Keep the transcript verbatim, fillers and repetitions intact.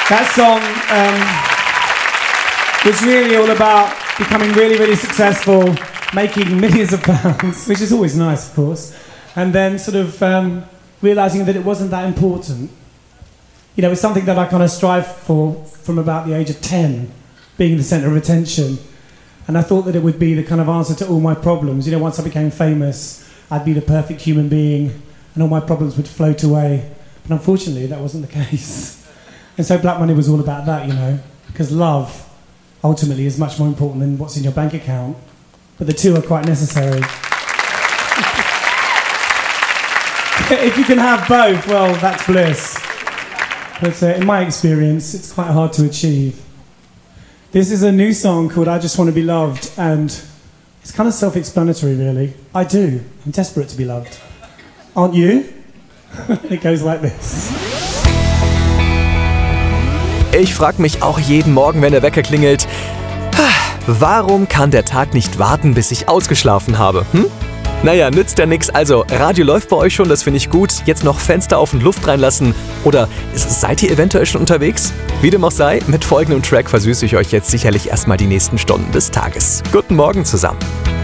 That song um, was really all about becoming really, really successful, making millions of pounds, which is always nice, of course, and then sort of um, realising that it wasn't that important. You know, it's something that I kind of strive for from about the age of ten, being the centre of attention. And I thought that it would be the kind of answer to all my problems. You know, once I became famous, I'd be the perfect human being and all my problems would float away. But unfortunately, that wasn't the case. And so Black Money was all about that, you know, because love ultimately is much more important than what's in your bank account. But the two are quite necessary. If you can have both, well, that's bliss. But uh, in my experience, it's quite hard to achieve. This is a new song called I Just Want to Be Loved, and it's kind of self-explanatory, really. I do. I'm desperate to be loved. Aren't you? It goes like this. Ich frag mich auch jeden Morgen, wenn der Wecker klingelt, warum kann der Tag nicht warten, bis ich ausgeschlafen habe? Hm? Naja, nützt ja nix. Also, Radio läuft bei euch schon, das finde ich gut. Jetzt noch Fenster auf und Luft reinlassen. Oder seid ihr eventuell schon unterwegs? Wie dem auch sei, mit folgendem Track versüße ich euch jetzt sicherlich erstmal die nächsten Stunden des Tages. Guten Morgen zusammen.